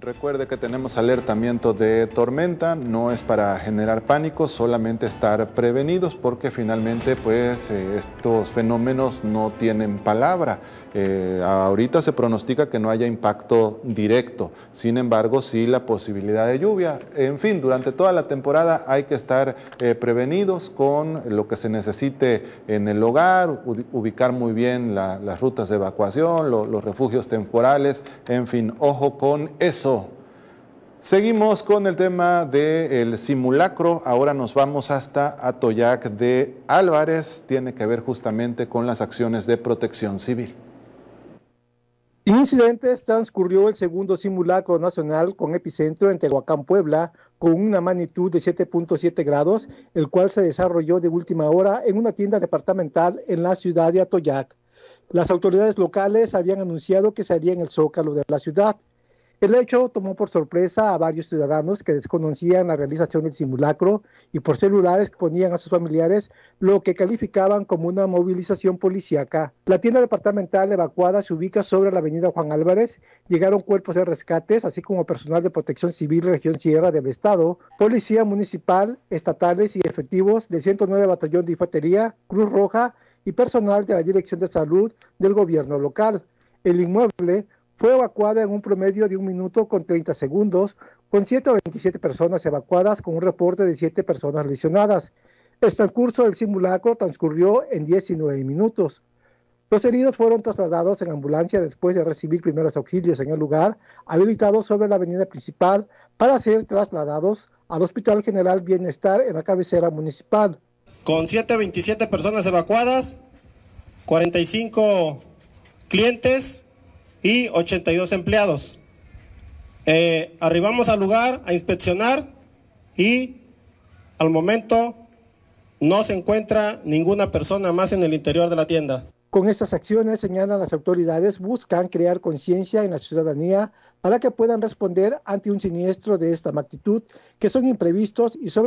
Recuerde que tenemos alertamiento de tormenta, no es para generar pánico, solamente estar prevenidos porque finalmente pues estos fenómenos no tienen palabra. Ahorita se pronostica que no haya impacto directo, sin embargo sí la posibilidad de lluvia. En fin, durante toda la temporada hay que estar prevenidos con lo que se necesite en el hogar, ubicar muy bien las rutas de evacuación, los refugios temporales, en fin, ojo con eso. Seguimos con el tema del simulacro. Ahora nos vamos hasta Atoyac de Álvarez. Tiene que ver justamente con las acciones de protección civil. Sin incidentes, transcurrió el segundo simulacro nacional con epicentro en Tehuacán, Puebla, con una magnitud de 7.7 grados, el cual se desarrolló de última hora en una tienda departamental en la ciudad de Atoyac. Las autoridades locales habían anunciado que se haría en el zócalo de la ciudad. El hecho tomó por sorpresa a varios ciudadanos que desconocían la realización del simulacro y por celulares exponían a sus familiares lo que calificaban como una movilización policíaca. La tienda departamental evacuada se ubica sobre la avenida Juan Álvarez. Llegaron cuerpos de rescates, así como personal de protección civil región Sierra del Estado, policía municipal, estatales y efectivos del 109 Batallón de Infantería, Cruz Roja y personal de la Dirección de Salud del gobierno local. El inmueble fue evacuada en un promedio de 1 minuto con 30 segundos, con 127 personas evacuadas, con un reporte de 7 personas lesionadas. El transcurso del simulacro transcurrió en 19 minutos. Los heridos fueron trasladados en ambulancia después de recibir primeros auxilios en el lugar, habilitado sobre la avenida principal, para ser trasladados al Hospital General Bienestar en la cabecera municipal. Con 127 personas evacuadas, 45 clientes y 82 empleados. Arribamos al lugar a inspeccionar y al momento no se encuentra ninguna persona más en el interior de la tienda. Con estas acciones, señalan las autoridades, buscan crear conciencia en la ciudadanía para que puedan responder ante un siniestro de esta magnitud, que son imprevistos y sobre